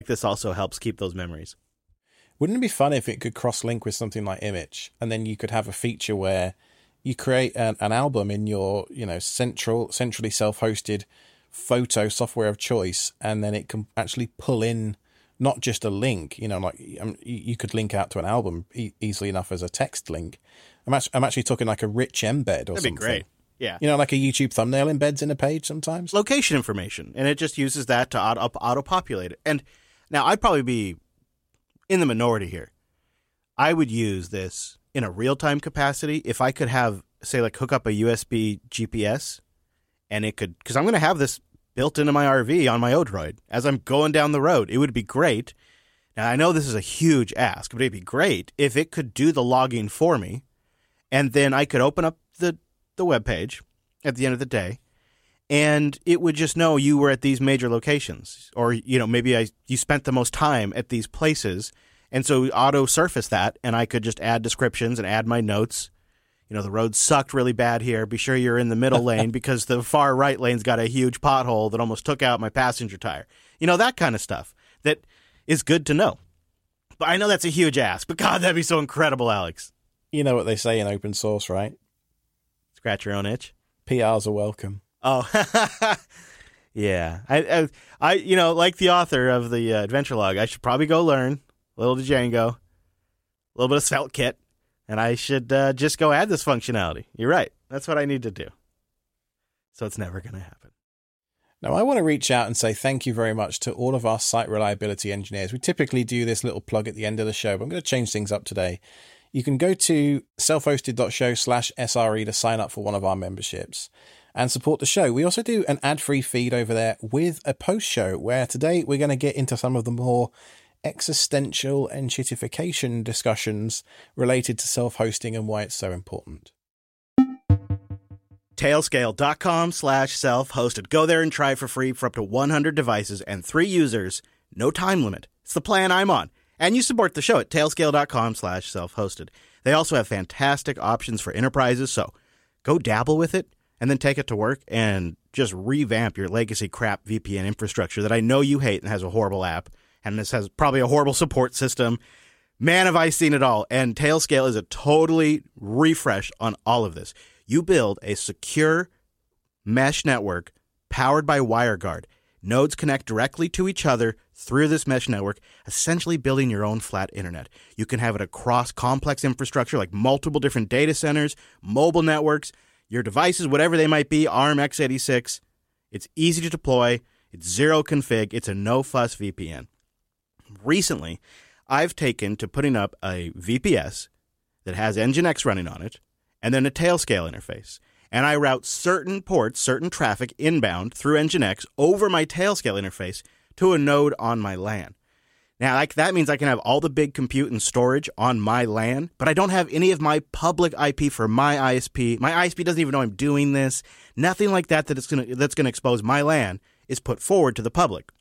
This also helps keep those memories. Wouldn't it be fun if it could cross-link with something like Image, and then you could have a feature where you create an album in your, centrally self-hosted photo software of choice, and then it can actually pull in not just a link, you could link out to an album easily enough as a text link. I'm actually talking like a rich embed or something. That'd be great. Yeah. Like a YouTube thumbnail embeds in a page sometimes. Location information, and it just uses that to auto-populate it. And now I'd probably be in the minority here. I would use this in a real-time capacity if I could have, say, like hook up a USB GPS, and it could, because I'm going to have this built into my RV on my Odroid as I'm going down the road. It would be great. Now, I know this is a huge ask, but it'd be great if it could do the logging for me, and then I could open up the web page at the end of the day, and it would just know you were at these major locations, or maybe you spent the most time at these places, and so auto surface that, and I could just add descriptions and add my notes. The road sucked really bad here. Be sure you're in the middle lane because the far right lane's got a huge pothole that almost took out my passenger tire. That kind of stuff that is good to know. But I know that's a huge ask, but God, that'd be so incredible, Alex. You know what they say in open source, right? Scratch your own itch. PRs are welcome. Oh, yeah. I like the author of the adventure log, I should probably go learn a little Django, a little bit of SvelteKit, and I should just go add this functionality. You're right. That's what I need to do. So it's never going to happen. Now, I want to reach out and say thank you very much to all of our site reliability engineers. We typically do this little plug at the end of the show, but I'm going to change things up today. You can go to selfhosted.show/SRE to sign up for one of our memberships and support the show. We also do an ad-free feed over there with a post-show where today we're going to get into some of the more existential and shitification discussions related to self-hosting and why it's so important. Tailscale.com/self-hosted. Go there and try for free for up to 100 devices and 3 users. No time limit. It's the plan I'm on. And you support the show at tailscale.com/self-hosted. They also have fantastic options for enterprises, so go dabble with it and then take it to work and just revamp your legacy crap VPN infrastructure that I know you hate and has a horrible app, and this has probably a horrible support system. Man, have I seen it all. And Tailscale is a totally refresh on all of this. You build a secure mesh network powered by WireGuard. Nodes connect directly to each other through this mesh network, essentially building your own flat internet. You can have it across complex infrastructure like multiple different data centers, mobile networks, your devices, whatever they might be, ARM x86. It's easy to deploy. It's zero config. It's a no-fuss VPN. Recently, I've taken to putting up a VPS that has Nginx running on it and then a Tailscale interface. And I route certain ports, certain traffic inbound through Nginx over my Tailscale interface to a node on my LAN. Now, that means I can have all the big compute and storage on my LAN, but I don't have any of my public IP for my ISP. My ISP doesn't even know I'm doing this. Nothing like that that's going to expose my LAN is put forward to the public.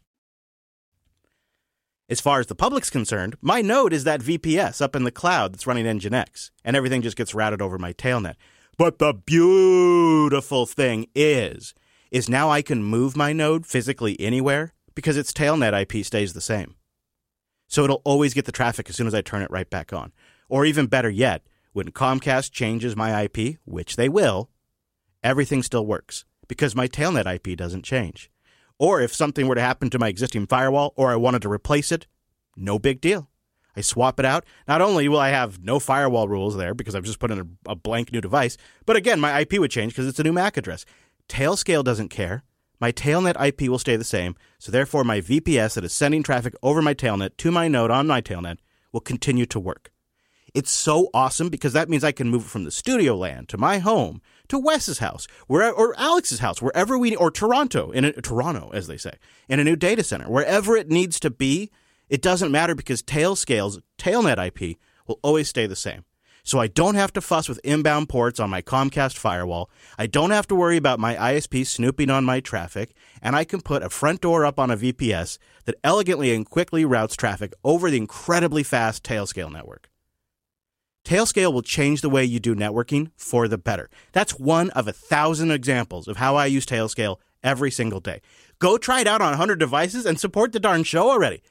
As far as the public's concerned, my node is that VPS up in the cloud that's running Nginx, and everything just gets routed over my tailnet. But the beautiful thing is now I can move my node physically anywhere because its tailnet IP stays the same. So it'll always get the traffic as soon as I turn it right back on. Or even better yet, when Comcast changes my IP, which they will, everything still works because my tailnet IP doesn't change. Or if something were to happen to my existing firewall or I wanted to replace it, no big deal. I swap it out. Not only will I have no firewall rules there because I've just put in a blank new device, but again, my IP would change because it's a new MAC address. Tailscale doesn't care. My tailnet IP will stay the same, so therefore my VPS that is sending traffic over my tailnet to my node on my tailnet will continue to work. It's so awesome because that means I can move it from the studio LAN to my home, to Wes's house, or Alex's house, wherever or Toronto, Toronto, as they say, in a new data center, wherever it needs to be. It doesn't matter because Tailscale's tailnet IP will always stay the same. So I don't have to fuss with inbound ports on my Comcast firewall. I don't have to worry about my ISP snooping on my traffic, and I can put a front door up on a VPS that elegantly and quickly routes traffic over the incredibly fast Tailscale network. Tailscale will change the way you do networking for the better. That's one of 1,000 examples of how I use Tailscale every single day. Go try it out on 100 devices and support the darn show already.